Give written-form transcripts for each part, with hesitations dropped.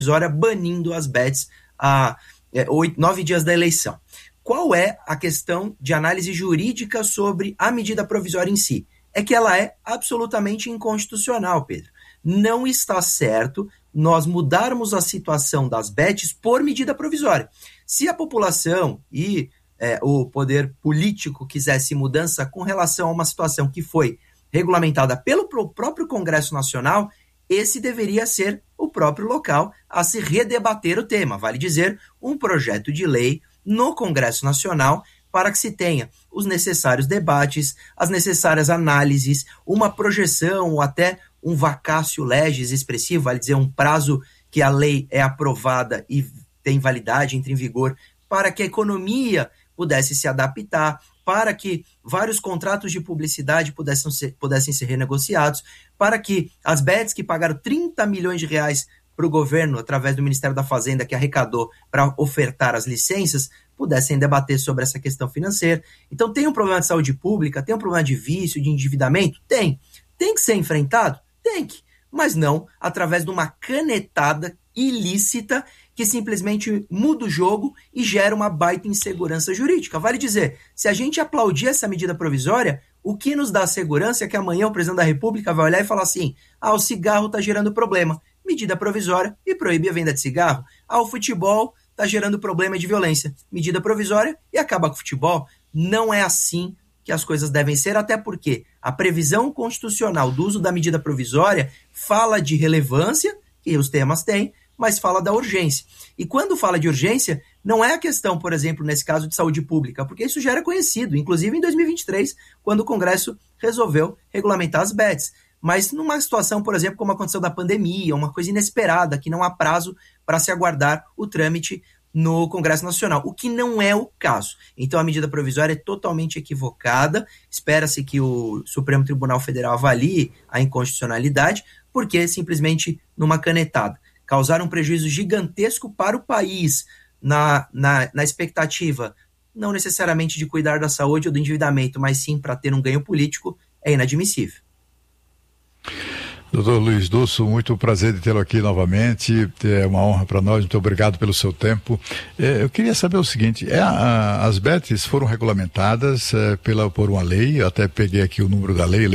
provisória banindo as bets há 9 dias da eleição. Qual é a questão de análise jurídica sobre a medida provisória em si? É que ela é absolutamente inconstitucional, Pedro. Não está certo nós mudarmos a situação das bets por medida provisória. Se a população e o poder político quisesse mudança com relação a uma situação que foi regulamentada pelo próprio Congresso Nacional, esse deveria ser o próprio local a se redebater o tema. Vale dizer, um projeto de lei no Congresso Nacional para que se tenha os necessários debates, as necessárias análises, uma projeção ou até um vacatio legis expressivo, vale dizer, um prazo que a lei é aprovada e tem validade, entra em vigor, para que a economia pudesse se adaptar, para que vários contratos de publicidade pudessem ser renegociados, para que as bets que pagaram 30 milhões de reais para o governo, através do Ministério da Fazenda, que arrecadou para ofertar as licenças, pudessem debater sobre essa questão financeira. Então tem um problema de saúde pública, tem um problema de vício, de endividamento? Tem. Tem que ser enfrentado? Tem que. Mas não através de uma canetada ilícita que simplesmente muda o jogo e gera uma baita insegurança jurídica. Vale dizer, se a gente aplaudir essa medida provisória, o que nos dá segurança é que amanhã o presidente da República vai olhar e falar assim: o cigarro está gerando problema. Medida provisória e proíbe a venda de cigarro. O futebol está gerando problema de violência. Medida provisória e acaba com o futebol. Não é assim que as coisas devem ser, até porque a previsão constitucional do uso da medida provisória fala de relevância, que os temas têm, mas fala da urgência. E quando fala de urgência, não é a questão, por exemplo, nesse caso de saúde pública, porque isso já era conhecido, inclusive em 2023, quando o Congresso resolveu regulamentar as bets. Mas numa situação, por exemplo, como aconteceu da pandemia, uma coisa inesperada, que não há prazo para se aguardar o trâmite no Congresso Nacional, o que não é o caso. Então a medida provisória é totalmente equivocada, espera-se que o Supremo Tribunal Federal avalie a inconstitucionalidade, porque simplesmente numa canetada causaram um prejuízo gigantesco para o país na expectativa, não necessariamente de cuidar da saúde ou do endividamento, mas sim para ter um ganho político, é inadmissível. Doutor Luiz Dulso, muito prazer de tê-lo aqui novamente, é uma honra para nós, muito obrigado pelo seu tempo. Eu queria saber o seguinte, as bets foram regulamentadas por uma lei, eu até peguei aqui o número da lei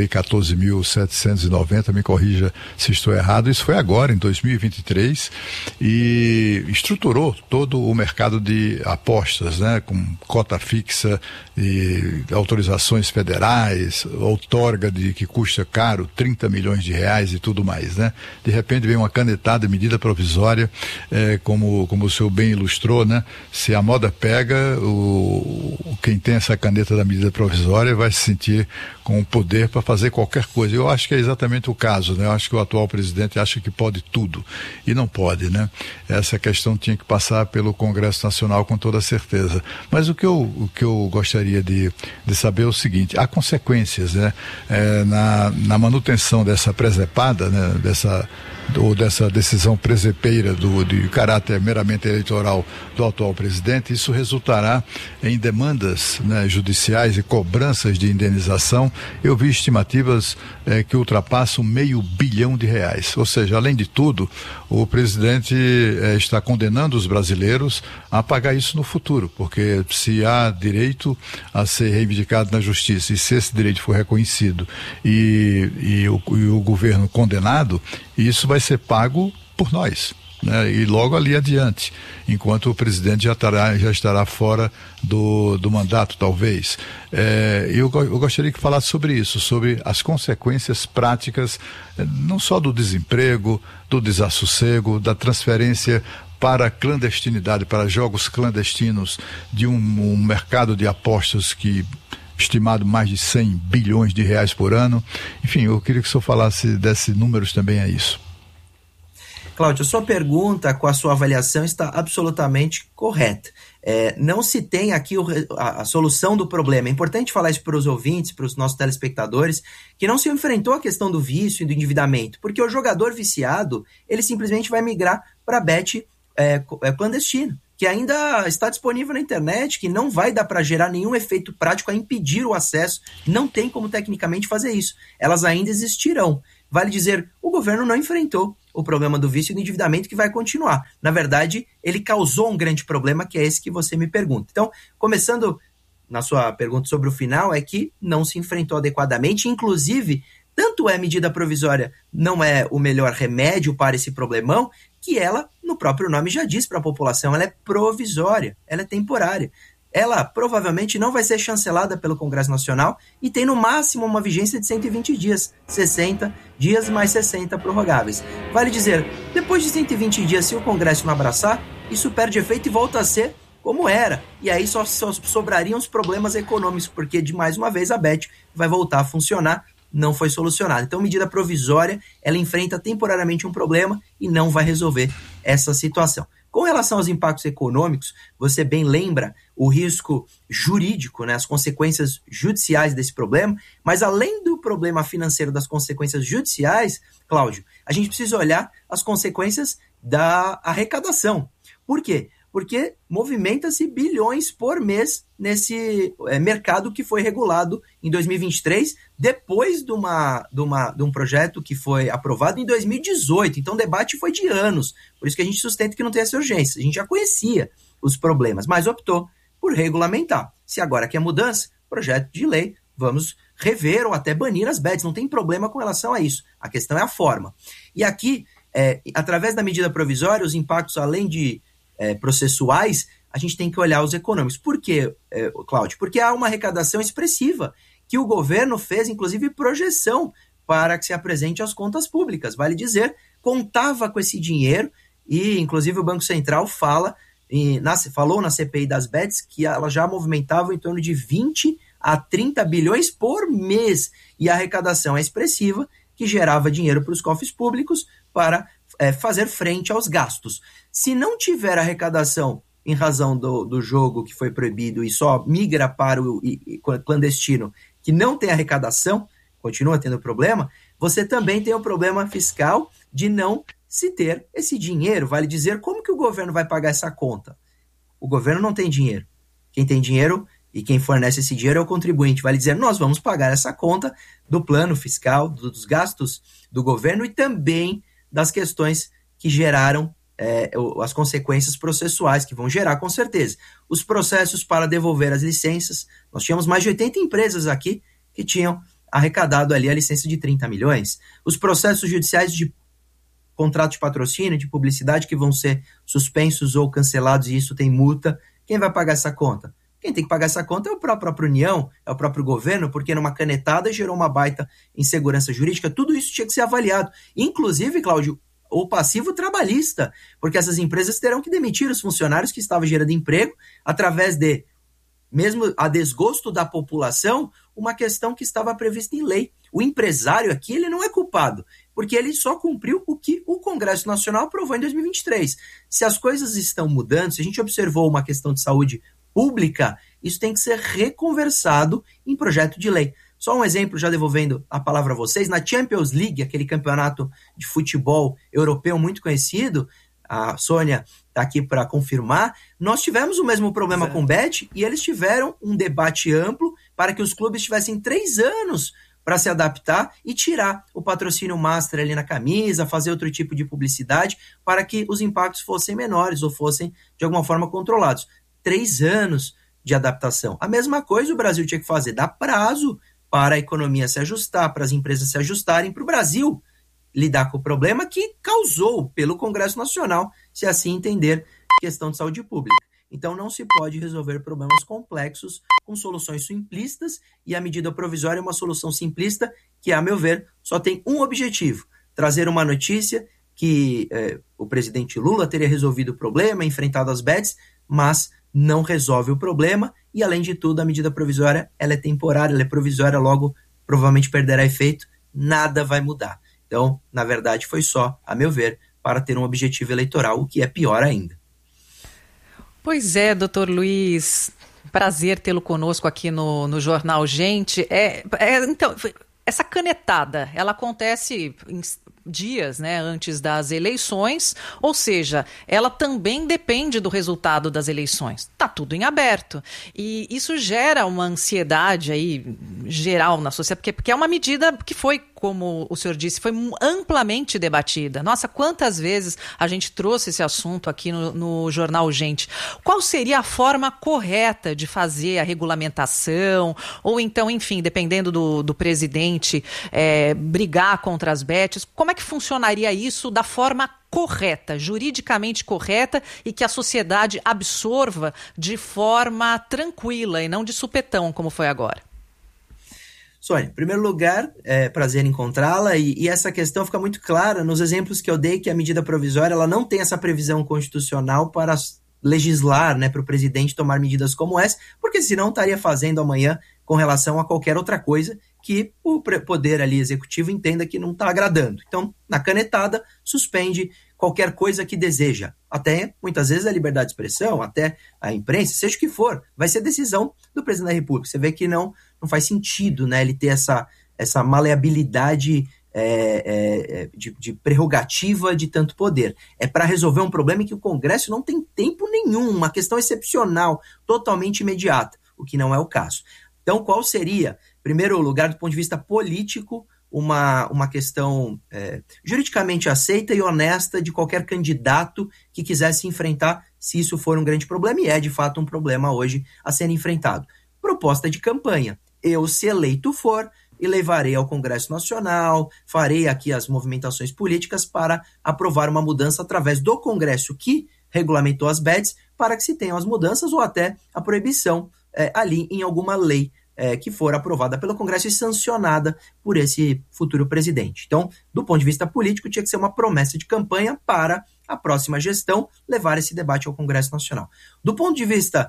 14.790, me corrija se estou errado, isso foi agora, em 2023, e estruturou todo o mercado de apostas, né, com cota fixa e autorizações federais, outorga que custa caro, 30 milhões de reais, e tudo mais, né? De repente vem uma canetada, medida provisória, como o senhor bem ilustrou, né? Se a moda pega, quem tem essa caneta da medida provisória vai se sentir com o poder para fazer qualquer coisa. Eu acho que é exatamente o caso, né? Eu acho que o atual presidente acha que pode tudo, e não pode, né? Essa questão tinha que passar pelo Congresso Nacional com toda certeza. Mas o que eu gostaria de saber é o seguinte, há consequências, né? Na manutenção dessa presepada, né, dessa decisão presepeira de caráter meramente eleitoral do atual presidente, isso resultará em demandas, né, judiciais e cobranças de indenização. Eu vi estimativas que ultrapassam R$500 bilhão, ou seja, além de tudo, o presidente está condenando os brasileiros a pagar isso no futuro, porque se há direito a ser reivindicado na justiça e se esse direito for reconhecido e o governo condenado, isso vai ser pago por nós, né? E logo ali adiante, enquanto o presidente já estará fora do mandato, talvez. Eu gostaria que falasse sobre isso, sobre as consequências práticas, não só do desemprego, do desassossego, da transferência para a clandestinidade, para jogos clandestinos de um mercado de apostas que estimado mais de 100 bilhões de reais por ano. Enfim, eu queria que o senhor falasse desses números também a isso. Cláudio, a sua pergunta com a sua avaliação está absolutamente correta. Não se tem aqui a solução do problema. É importante falar isso para os ouvintes, para os nossos telespectadores, que não se enfrentou a questão do vício e do endividamento, porque o jogador viciado, ele simplesmente vai migrar para a bet clandestina, que ainda está disponível na internet, que não vai dar para gerar nenhum efeito prático a impedir o acesso, não tem como tecnicamente fazer isso, elas ainda existirão. Vale dizer, o governo não enfrentou o problema do vício e do endividamento, que vai continuar. Na verdade, ele causou um grande problema, que é esse que você me pergunta. Então, começando na sua pergunta sobre o final, é que não se enfrentou adequadamente, inclusive, tanto é medida provisória não é o melhor remédio para esse problemão, que ela, no próprio nome, já diz para a população, ela é provisória, ela é temporária. Ela provavelmente não vai ser chancelada pelo Congresso Nacional e tem no máximo uma vigência de 120 dias, 60 dias mais 60 prorrogáveis. Vale dizer, depois de 120 dias, se o Congresso não abraçar, isso perde efeito e volta a ser como era. E aí só sobrariam os problemas econômicos, porque, de mais uma vez, a BET vai voltar a funcionar, não foi solucionada. Então, medida provisória, ela enfrenta temporariamente um problema e não vai resolver essa situação. Com relação aos impactos econômicos, você bem lembra o risco jurídico, né, as consequências judiciais desse problema, mas além do problema financeiro das consequências judiciais, Cláudio, a gente precisa olhar as consequências da arrecadação. Por quê? Porque movimenta-se bilhões por mês nesse mercado que foi regulado em 2023, depois de um projeto que foi aprovado em 2018. Então o debate foi de anos, por isso que a gente sustenta que não tem essa urgência. A gente já conhecia os problemas, mas optou por regulamentar. Se agora quer mudança, projeto de lei, vamos rever ou até banir as bets, não tem problema com relação a isso. A questão é a forma. E aqui, através da medida provisória, os impactos, além de processuais, a gente tem que olhar os econômicos. Por quê, Cláudio? Porque há uma arrecadação expressiva que o governo fez, inclusive, projeção para que se apresente às contas públicas. Vale dizer, contava com esse dinheiro e, inclusive, o Banco Central falou na CPI das bets que ela já movimentava em torno de 20 a 30 bilhões por mês. E a arrecadação é expressiva, que gerava dinheiro para os cofres públicos para fazer frente aos gastos. Se não tiver arrecadação em razão do jogo que foi proibido e só migra para o clandestino que não tem arrecadação, continua tendo problema, você também tem o problema fiscal de não se ter esse dinheiro. Vale dizer, como que o governo vai pagar essa conta? O governo não tem dinheiro. Quem tem dinheiro e quem fornece esse dinheiro é o contribuinte. Vale dizer, nós vamos pagar essa conta do plano fiscal, dos gastos do governo e também das questões que geraram as consequências processuais, que vão gerar com certeza. Os processos para devolver as licenças, nós tínhamos mais de 80 empresas aqui que tinham arrecadado ali a licença de 30 milhões. Os processos judiciais de contrato de patrocínio, de publicidade, que vão ser suspensos ou cancelados, e isso tem multa. Quem vai pagar essa conta? Quem tem que pagar essa conta é a própria União, é o próprio governo, porque numa canetada gerou uma baita insegurança jurídica. Tudo isso tinha que ser avaliado. Inclusive, Cláudio, o passivo trabalhista, porque essas empresas terão que demitir os funcionários que estavam gerando emprego através de, mesmo a desgosto da população, uma questão que estava prevista em lei. O empresário aqui, ele não é culpado, porque ele só cumpriu o que o Congresso Nacional aprovou em 2023. Se as coisas estão mudando, se a gente observou uma questão de saúde pública, isso tem que ser reconversado em projeto de lei. Só um exemplo, já devolvendo a palavra a vocês, na Champions League, aquele campeonato de futebol europeu muito conhecido, a Sônia está aqui para confirmar, nós tivemos o mesmo problema com o Bet e eles tiveram um debate amplo para que os clubes tivessem 3 anos para se adaptar e tirar o patrocínio master ali na camisa, fazer outro tipo de publicidade para que os impactos fossem menores ou fossem de alguma forma controlados. 3 anos de adaptação. A mesma coisa o Brasil tinha que fazer, dar prazo para a economia se ajustar, para as empresas se ajustarem, para o Brasil lidar com o problema que causou pelo Congresso Nacional, se assim entender, questão de saúde pública. Então não se pode resolver problemas complexos com soluções simplistas, e a medida provisória é uma solução simplista que, a meu ver, só tem um objetivo: trazer uma notícia que o presidente Lula teria resolvido o problema, enfrentado as bets, mas não resolve o problema, e além de tudo a medida provisória ela é temporária, ela é provisória, logo provavelmente perderá efeito, nada vai mudar. Então, na verdade, foi só, a meu ver, para ter um objetivo eleitoral, o que é pior ainda. Pois é, doutor Luiz, prazer tê-lo conosco aqui no Jornal Gente. Então, essa canetada, ela acontece dias, né, antes das eleições, ou seja, ela também depende do resultado das eleições. Está tudo em aberto. E isso gera uma ansiedade aí geral na sociedade, porque é uma medida que foi, como o senhor disse, foi amplamente debatida. Nossa, quantas vezes a gente trouxe esse assunto aqui no Jornal Gente. Qual seria a forma correta de fazer a regulamentação? Ou então, enfim, dependendo do presidente, brigar contra as bets? Como é que funcionaria isso da forma correta, juridicamente correta, e que a sociedade absorva de forma tranquila e não de supetão, como foi agora? Sônia, em primeiro lugar, é prazer encontrá-la, e essa questão fica muito clara nos exemplos que eu dei, que a medida provisória ela não tem essa previsão constitucional para legislar, né, para o presidente tomar medidas como essa, porque senão estaria fazendo amanhã com relação a qualquer outra coisa que o poder ali executivo entenda que não está agradando. Então, na canetada, suspende qualquer coisa que deseja. Até, muitas vezes, a liberdade de expressão, até a imprensa, seja o que for, vai ser decisão do presidente da República. Você vê que não faz sentido, né, ele ter essa maleabilidade de prerrogativa de tanto poder. É para resolver um problema em que o Congresso não tem tempo nenhum, uma questão excepcional, totalmente imediata, o que não é o caso. Então, qual seria, em primeiro lugar, do ponto de vista político, uma questão juridicamente aceita e honesta de qualquer candidato que quisesse enfrentar, se isso for um grande problema, e é de fato um problema hoje a ser enfrentado. Proposta de campanha. Eu, se eleito for, e levarei ao Congresso Nacional, farei aqui as movimentações políticas para aprovar uma mudança através do Congresso que regulamentou as bets, para que se tenham as mudanças ou até a proibição ali em alguma lei que for aprovada pelo Congresso e sancionada por esse futuro presidente. Então, do ponto de vista político, tinha que ser uma promessa de campanha para a próxima gestão levar esse debate ao Congresso Nacional. Do ponto de vista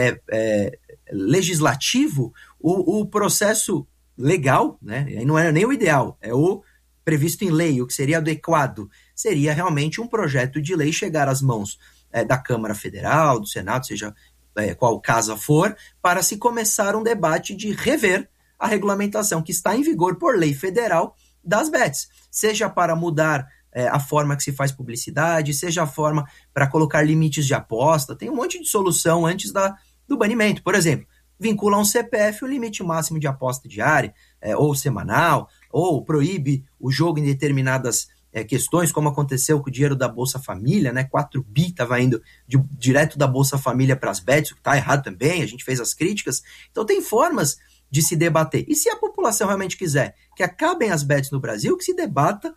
legislativo, o processo legal, né, não é nem o ideal, é o previsto em lei, o que seria adequado, seria realmente um projeto de lei chegar às mãos da Câmara Federal, do Senado, seja qual casa for, para se começar um debate de rever a regulamentação que está em vigor por lei federal das bets, seja para mudar a forma que se faz publicidade, seja a forma para colocar limites de aposta, tem um monte de solução antes do banimento. Por exemplo, vincula a um CPF o limite máximo de aposta diária ou semanal, ou proíbe o jogo em determinadas questões, como aconteceu com o dinheiro da Bolsa Família, né? 4 bi estava indo direto da Bolsa Família para as bets, o que está errado também, a gente fez as críticas. Então tem formas de se debater. E se a população realmente quiser que acabem as bets no Brasil, que se debata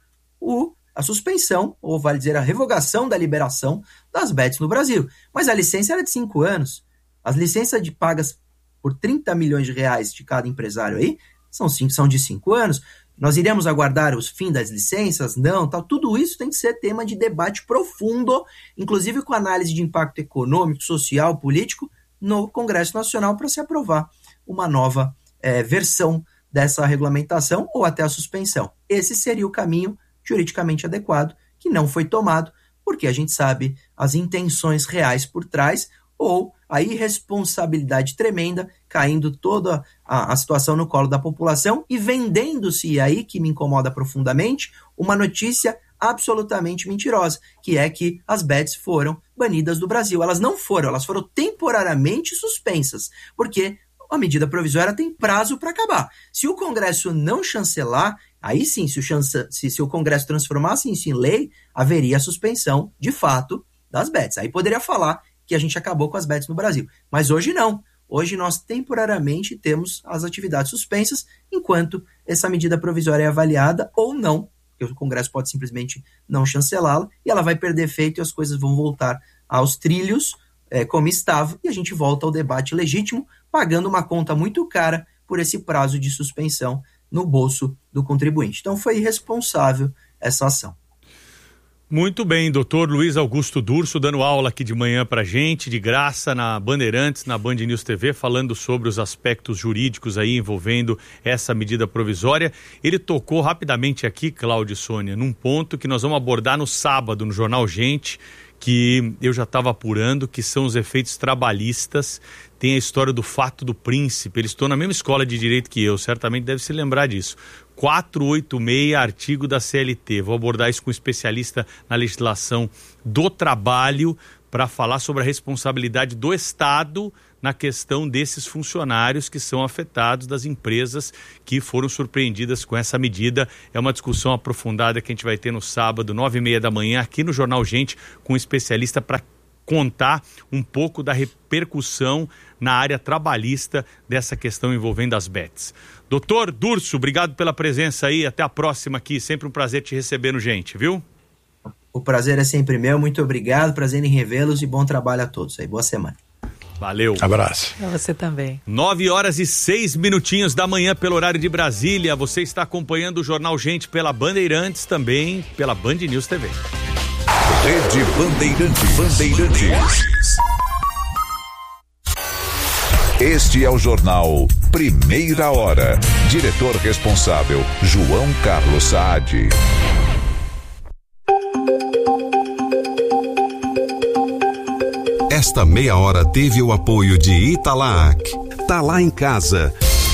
a suspensão, ou vale dizer a revogação da liberação das bets no Brasil. Mas a licença era de 5 anos. As licenças pagas por 30 milhões de reais de cada empresário aí são de 5 anos. Nós iremos aguardar os fim das licenças? Não, tal. Tudo isso tem que ser tema de debate profundo, inclusive com análise de impacto econômico, social, político, no Congresso Nacional para se aprovar uma nova versão dessa regulamentação ou até a suspensão. Esse seria o caminho juridicamente adequado, que não foi tomado, porque a gente sabe as intenções reais por trás, ou a irresponsabilidade tremenda, caindo toda a situação no colo da população e vendendo-se, e aí que me incomoda profundamente, uma notícia absolutamente mentirosa, que é que as bets foram banidas do Brasil. Elas não foram, elas foram temporariamente suspensas, porque a medida provisória tem prazo para acabar. Se o Congresso não chancelar, aí sim, se o Congresso transformasse isso em lei, haveria a suspensão, de fato, das bets. Aí poderia falar que a gente acabou com as bets no Brasil. Mas hoje não. Hoje nós temporariamente temos as atividades suspensas, enquanto essa medida provisória é avaliada ou não, porque o Congresso pode simplesmente não chancelá-la, e ela vai perder efeito e as coisas vão voltar aos trilhos, como estava, e a gente volta ao debate legítimo, pagando uma conta muito cara por esse prazo de suspensão no bolso do contribuinte. Então foi irresponsável essa ação. Muito bem, doutor Luiz Augusto Durso dando aula aqui de manhã pra gente, de graça, na Bandeirantes, na Band News TV, falando sobre os aspectos jurídicos aí envolvendo essa medida provisória. Ele tocou rapidamente aqui, Cláudio e Sônia, num ponto que nós vamos abordar no sábado no Jornal Gente, que eu já estava apurando, que são os efeitos trabalhistas. Tem a história do fato do príncipe, eles estão na mesma escola de direito que eu, certamente deve se lembrar disso. 486, artigo da CLT. Vou abordar isso com um especialista na legislação do trabalho para falar sobre a responsabilidade do Estado na questão desses funcionários que são afetados, das empresas que foram surpreendidas com essa medida. É uma discussão aprofundada que a gente vai ter no sábado, 9h30 da manhã, aqui no Jornal Gente, com um especialista para contar um pouco da repercussão na área trabalhista dessa questão envolvendo as bets. Doutor Durso, obrigado pela presença aí, até a próxima aqui, sempre um prazer te receber no Gente, viu? O prazer é sempre meu, muito obrigado, prazer em revê-los e bom trabalho a todos aí, boa semana. Valeu. Abraço. Pra você também. 9h06 da manhã pelo horário de Brasília, você está acompanhando o Jornal Gente pela Bandeirantes, também pela Band News TV. Rede Bandeirantes. Este é o jornal Primeira Hora. Diretor responsável, João Carlos Saad. Esta meia hora teve o apoio de Italac. Tá lá em casa.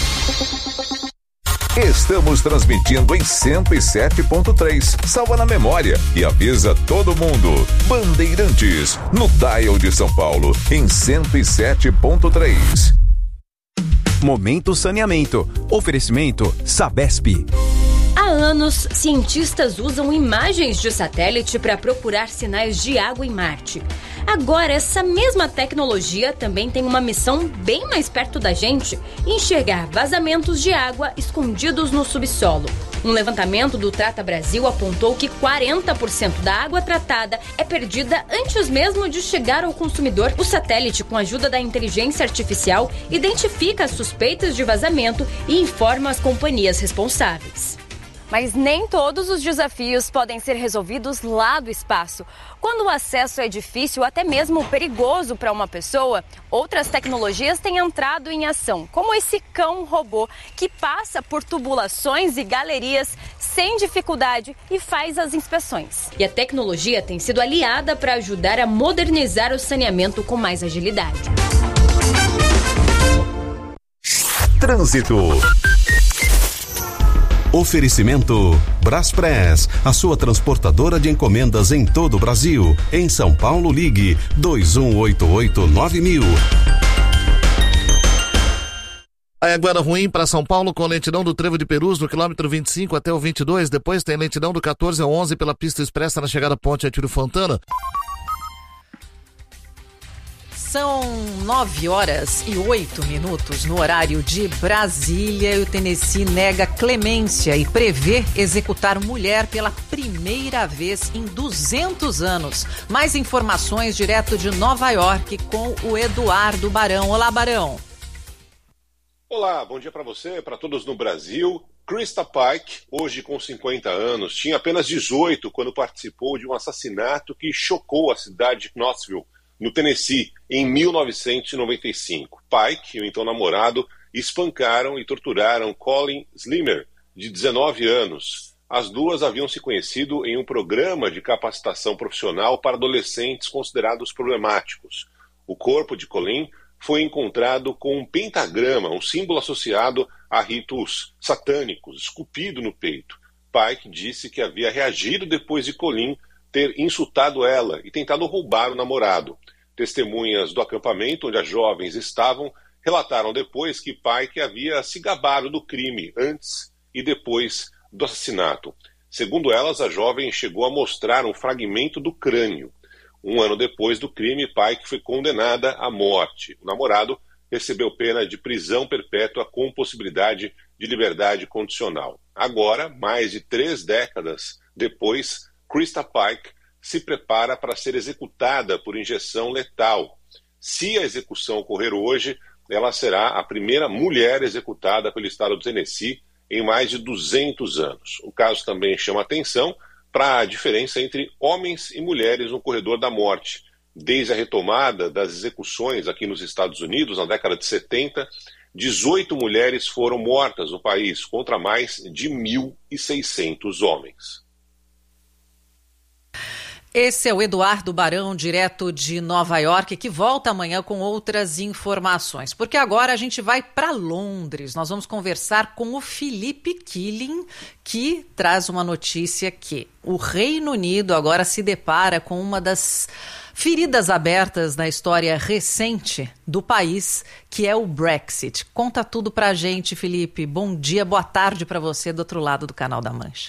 Estamos transmitindo em 107.3. Salva na memória e avisa todo mundo. Bandeirantes, no dial de São Paulo, em 107.3. Momento Saneamento. Oferecimento Sabesp. Há anos, cientistas usam imagens de satélite para procurar sinais de água em Marte. Agora, essa mesma tecnologia também tem uma missão bem mais perto da gente: enxergar vazamentos de água escondidos no subsolo. Um levantamento do Trata Brasil apontou que 40% da água tratada é perdida antes mesmo de chegar ao consumidor. O satélite, com a ajuda da inteligência artificial, identifica as suspeitas de vazamento e informa as companhias responsáveis. Mas nem todos os desafios podem ser resolvidos lá do espaço. Quando o acesso é difícil, até mesmo perigoso para uma pessoa, outras tecnologias têm entrado em ação, como esse cão-robô que passa por tubulações e galerias sem dificuldade e faz as inspeções. E a tecnologia tem sido aliada para ajudar a modernizar o saneamento com mais agilidade. Trânsito. Oferecimento Braspress, a sua transportadora de encomendas em todo o Brasil. Em São Paulo, ligue 2188-9000. Agora ruim para São Paulo com lentidão do Trevo de Perus no quilômetro 25 até o 22. Depois tem lentidão do 14 ao 11 pela pista expressa na chegada à Ponte Atílio Fontana. São 9h08 no horário de Brasília. E o Tennessee nega clemência e prevê executar mulher pela primeira vez em 200 anos. Mais informações direto de Nova York com o Eduardo Barão. Olá, Barão. Olá, bom dia para você, para todos no Brasil. Krista Pike, hoje com 50 anos, tinha apenas 18 quando participou de um assassinato que chocou a cidade de Knoxville, no Tennessee, em 1995. Pike e o então namorado espancaram e torturaram Colin Slimer, de 19 anos. As duas haviam se conhecido em um programa de capacitação profissional para adolescentes considerados problemáticos. O corpo de Colin foi encontrado com um pentagrama, um símbolo associado a ritos satânicos, esculpido no peito. Pike disse que havia reagido depois de Colin ter insultado ela e tentado roubar o namorado. Testemunhas do acampamento onde as jovens estavam relataram depois que Pike havia se gabado do crime antes e depois do assassinato. Segundo elas, a jovem chegou a mostrar um fragmento do crânio. Um ano depois do crime, Pike foi condenada à morte. O namorado recebeu pena de prisão perpétua com possibilidade de liberdade condicional. Agora, mais de 3 décadas depois, Krista Pike se prepara para ser executada por injeção letal. Se a execução ocorrer hoje, ela será a primeira mulher executada pelo estado do Tennessee em mais de 200 anos. O caso também chama atenção para a diferença entre homens e mulheres no corredor da morte. Desde a retomada das execuções aqui nos Estados Unidos, na década de 70, 18 mulheres foram mortas no país, contra mais de 1.600 homens. Esse é o Eduardo Barão, direto de Nova York, que volta amanhã com outras informações. Porque agora a gente vai para Londres. Nós vamos conversar com o Philippe Killing, que traz uma notícia que o Reino Unido agora se depara com uma das feridas abertas na história recente do país, que é o Brexit. Conta tudo pra gente, Felipe. Bom dia, boa tarde para você do outro lado do Canal da Mancha.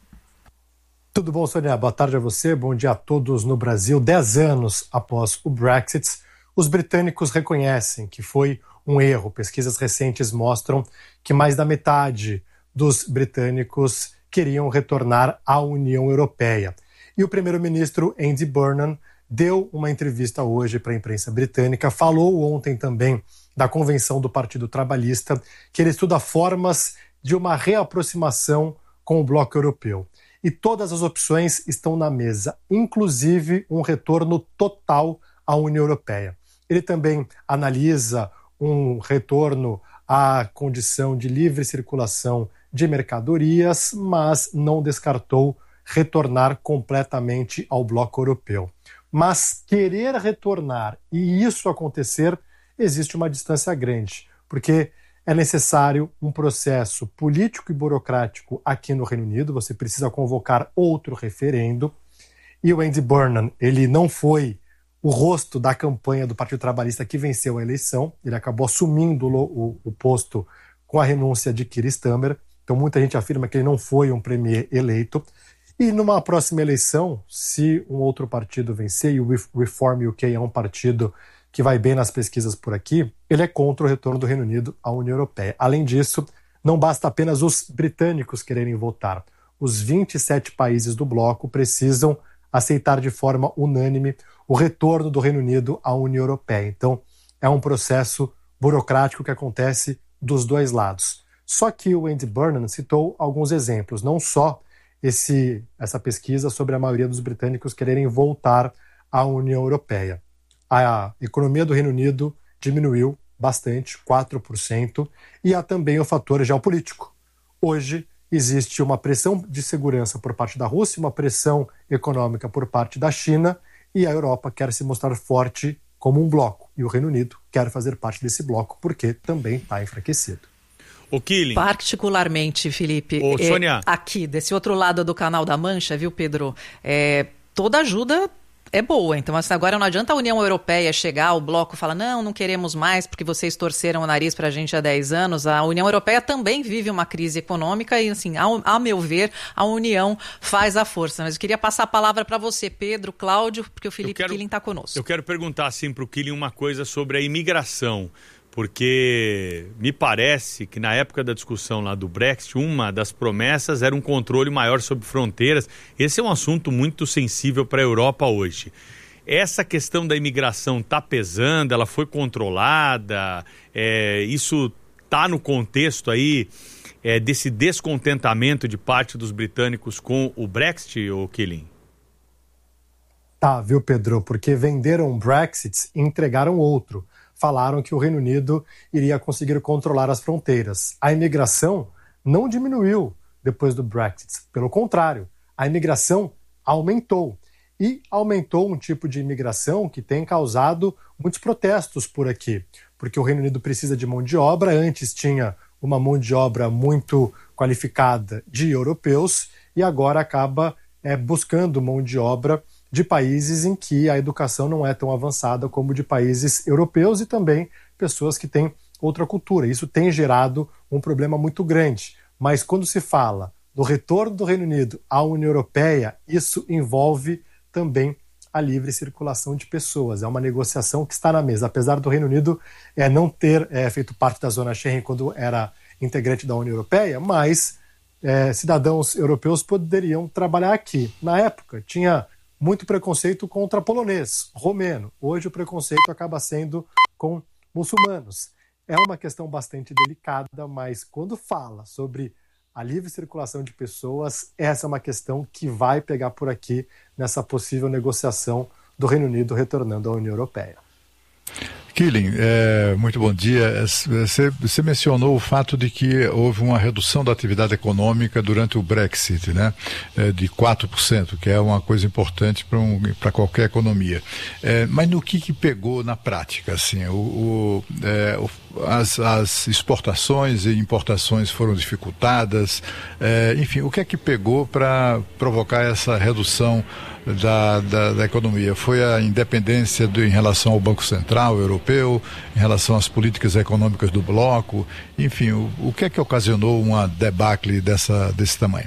Tudo bom, Sônia? Boa tarde a você, bom dia a todos no Brasil. 10 anos após o Brexit, os britânicos reconhecem que foi um erro. Pesquisas recentes mostram que mais da metade dos britânicos queriam retornar à União Europeia. E o primeiro-ministro Andy Burnham deu uma entrevista hoje para a imprensa britânica, falou ontem também da convenção do Partido Trabalhista, que ele estuda formas de uma reaproximação com o bloco europeu. E todas as opções estão na mesa, inclusive um retorno total à União Europeia. Ele também analisa um retorno à condição de livre circulação de mercadorias, mas não descartou retornar completamente ao bloco europeu. Mas querer retornar e isso acontecer, existe uma distância grande, porque é necessário um processo político e burocrático aqui no Reino Unido, você precisa convocar outro referendo, e o Andy Burnham, ele não foi o rosto da campanha do Partido Trabalhista que venceu a eleição, ele acabou assumindo o posto com a renúncia de Keir Starmer, então muita gente afirma que ele não foi um premier eleito, e numa próxima eleição, se um outro partido vencer, e o Reform UK é um partido que vai bem nas pesquisas por aqui, ele é contra o retorno do Reino Unido à União Europeia. Além disso, não basta apenas os britânicos quererem votar. Os 27 países do bloco precisam aceitar de forma unânime o retorno do Reino Unido à União Europeia. Então, é um processo burocrático que acontece dos dois lados. Só que o Andy Burnham citou alguns exemplos, não só essa pesquisa sobre a maioria dos britânicos quererem voltar à União Europeia. A economia do Reino Unido diminuiu bastante, 4%, e há também o fator geopolítico. Hoje existe uma pressão de segurança por parte da Rússia, uma pressão econômica por parte da China, e a Europa quer se mostrar forte como um bloco, e o Reino Unido quer fazer parte desse bloco porque também está enfraquecido. O Killing. Particularmente, Felipe, Sônia. Aqui, desse outro lado do Canal da Mancha, viu, Pedro? Toda ajuda é boa, então assim, agora não adianta a União Europeia chegar, o bloco fala, não queremos mais porque vocês torceram o nariz pra gente há 10 anos, a União Europeia também vive uma crise econômica e assim, a meu ver, a União faz a força, mas eu queria passar a palavra para você, Pedro, Cláudio, porque o Philippe Killing está conosco. Eu quero perguntar assim pro Killing uma coisa sobre a imigração, porque me parece que na época da discussão lá do Brexit, uma das promessas era um controle maior sobre fronteiras. Esse é um assunto muito sensível para a Europa hoje. Essa questão da imigração está pesando, ela foi controlada, isso está no contexto aí desse descontentamento de parte dos britânicos com o Brexit, ou Killing? Tá, viu, Pedro? Porque venderam um Brexit e entregaram outro. Falaram que o Reino Unido iria conseguir controlar as fronteiras. A imigração não diminuiu depois do Brexit. Pelo contrário, a imigração aumentou. E aumentou um tipo de imigração que tem causado muitos protestos por aqui. Porque o Reino Unido precisa de mão de obra. Antes tinha uma mão de obra muito qualificada de europeus e agora acaba buscando mão de obra de países em que a educação não é tão avançada como de países europeus e também pessoas que têm outra cultura. Isso tem gerado um problema muito grande. Mas quando se fala do retorno do Reino Unido à União Europeia, isso envolve também a livre circulação de pessoas. É uma negociação que está na mesa. Apesar do Reino Unido não ter feito parte da zona Schengen quando era integrante da União Europeia, mas cidadãos europeus poderiam trabalhar aqui. Na época, tinha muito preconceito contra polonês, romeno. Hoje o preconceito acaba sendo com muçulmanos. É uma questão bastante delicada, mas quando fala sobre a livre circulação de pessoas, essa é uma questão que vai pegar por aqui nessa possível negociação do Reino Unido retornando à União Europeia. Killing, muito bom dia. Você mencionou o fato de que houve uma redução da atividade econômica durante o Brexit, né? De 4%, que é uma coisa importante para qualquer economia. Mas no que pegou na prática? Assim, as exportações e importações foram dificultadas, enfim, o que é que pegou para provocar essa redução da economia? Foi a independência em relação ao Banco Central Europeu, em relação às políticas econômicas do bloco, enfim, o que é que ocasionou uma debacle desse tamanho?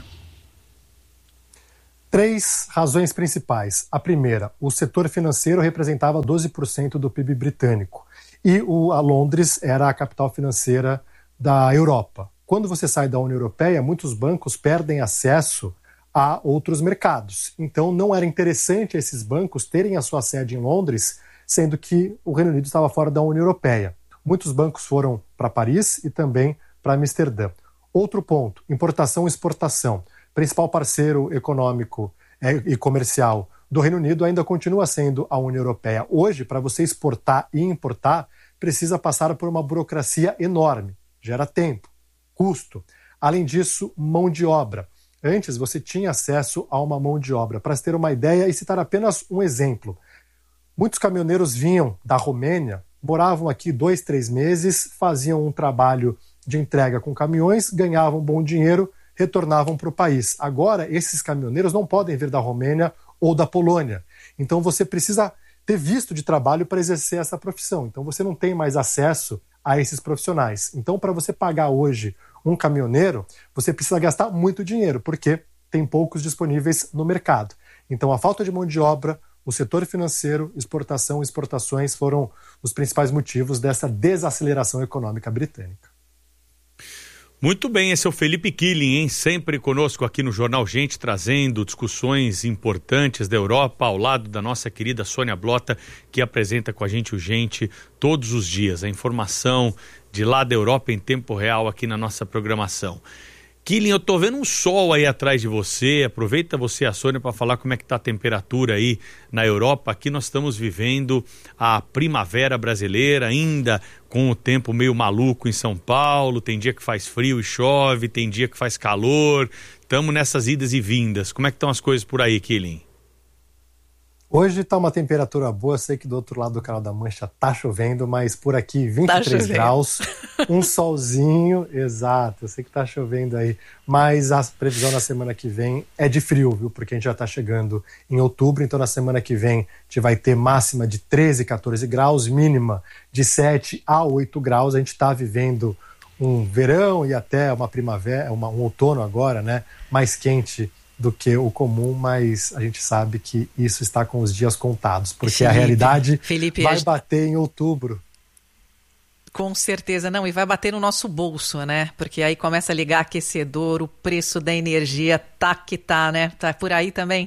3 razões principais. A primeira, o setor financeiro representava 12% do PIB britânico e a Londres era a capital financeira da Europa. Quando você sai da União Europeia, muitos bancos perdem acesso a outros mercados. Então não era interessante esses bancos terem a sua sede em Londres, sendo que o Reino Unido estava fora da União Europeia. Muitos bancos foram para Paris e também para Amsterdã. Outro ponto, importação e exportação. Principal parceiro econômico e comercial do Reino Unido ainda continua sendo a União Europeia. Hoje, para você exportar e importar, precisa passar por uma burocracia enorme. Gera tempo, custo. Além disso, mão de obra. Antes, você tinha acesso a uma mão de obra. Para se ter uma ideia e citar apenas um exemplo, muitos caminhoneiros vinham da Romênia, moravam aqui 2-3 meses, faziam um trabalho de entrega com caminhões, ganhavam bom dinheiro, retornavam para o país. Agora, esses caminhoneiros não podem vir da Romênia ou da Polônia. Então, você precisa ter visto de trabalho para exercer essa profissão. Então, você não tem mais acesso a esses profissionais. Então, para você pagar hoje um caminhoneiro, você precisa gastar muito dinheiro, porque tem poucos disponíveis no mercado. Então, a falta de mão de obra, o setor financeiro, exportação e exportações foram os principais motivos dessa desaceleração econômica britânica. Muito bem, esse é o Felipe Killing, hein? Sempre conosco aqui no Jornal Gente, trazendo discussões importantes da Europa, ao lado da nossa querida Sônia Blota, que apresenta com a gente o Gente todos os dias, a informação de lá da Europa em tempo real aqui na nossa programação. Killing, eu tô vendo um sol aí atrás de você, aproveita você e a Sônia para falar como é que tá a temperatura aí na Europa. Aqui nós estamos vivendo a primavera brasileira, ainda com o tempo meio maluco em São Paulo, tem dia que faz frio e chove, tem dia que faz calor, estamos nessas idas e vindas. Como é que estão as coisas por aí, Killing? Hoje está uma temperatura boa, sei que do outro lado do Canal da Mancha tá chovendo, mas por aqui 23 graus, um solzinho, exato, eu sei que tá chovendo aí, mas a previsão na semana que vem é de frio, viu? Porque a gente já tá chegando em outubro, então na semana que vem a gente vai ter máxima de 13, 14 graus, mínima de 7 a 8 graus, a gente tá vivendo um verão e até uma primavera, um outono agora, né, mais quente do que o comum, mas a gente sabe que isso está com os dias contados, porque Felipe, a realidade vai bater em outubro. Com certeza, não, e vai bater no nosso bolso, né? Porque aí começa a ligar aquecedor, o preço da energia tá que tá, né? Tá por aí também?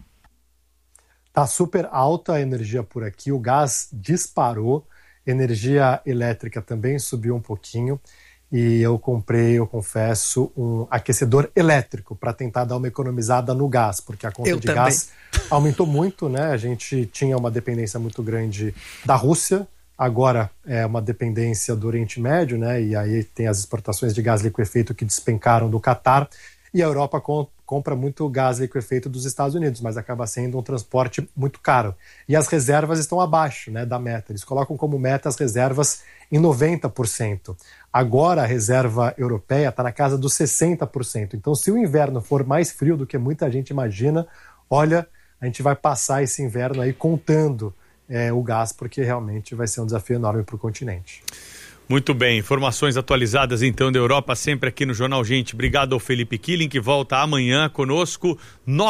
Tá super alta a energia por aqui, o gás disparou, energia elétrica também subiu um pouquinho, e eu comprei, eu confesso, um aquecedor elétrico para tentar dar uma economizada no gás, porque a conta de gás aumentou muito, né? A gente tinha uma dependência muito grande da Rússia, agora é uma dependência do Oriente Médio, né? E aí tem as exportações de gás liquefeito que despencaram do Catar, e a Europa compra muito gás liquefeito dos Estados Unidos, mas acaba sendo um transporte muito caro. E as reservas estão abaixo, né, da meta. Eles colocam como meta as reservas em 90%. Agora a reserva europeia está na casa dos 60%. Então, se o inverno for mais frio do que muita gente imagina, olha, a gente vai passar esse inverno aí contando o gás, porque realmente vai ser um desafio enorme para o continente. Muito bem, informações atualizadas então da Europa, sempre aqui no Jornal Gente. Obrigado ao Felipe Killing, que volta amanhã conosco,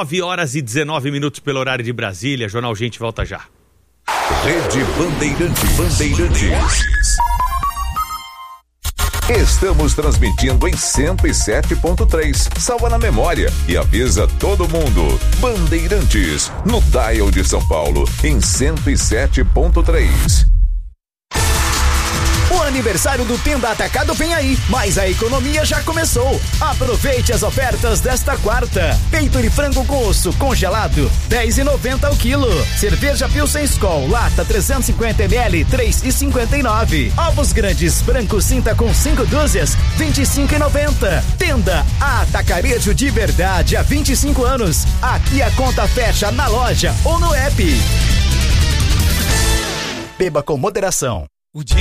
9h19 pelo horário de Brasília. Jornal Gente volta já. Rede Bandeirantes. Estamos transmitindo em 107.3. Salva na memória e avisa todo mundo. Bandeirantes, no dial de São Paulo, em 107.3. aniversário do Tenda Atacado vem aí, mas a economia já começou. Aproveite as ofertas desta quarta. Peito de frango com osso congelado, R$10,90 o quilo. Cerveja Pilsen Skol, lata 350 ml, R$3,59. Ovos grandes, branco cinta com 5 dúzias, R$25,90. Tenda Atacarejo de verdade há 25 anos. Aqui a conta fecha na loja ou no app. Beba com moderação.